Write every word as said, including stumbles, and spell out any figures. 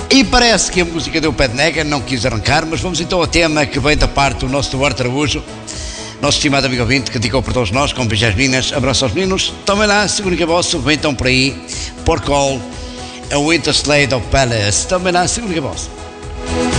E parece que a música deu pé de nega, não quis arrancar, mas vamos então ao tema que vem da parte do nosso Duarte Araújo, nosso estimado amigo ouvinte, que dedicou para todos nós, com beijos às meninas, abraço aos meninos. Tomem lá, segurem que a vossa, vem então por aí, Porcall, a Winter Slade of Palace. Tomem lá, segurem que a vossa.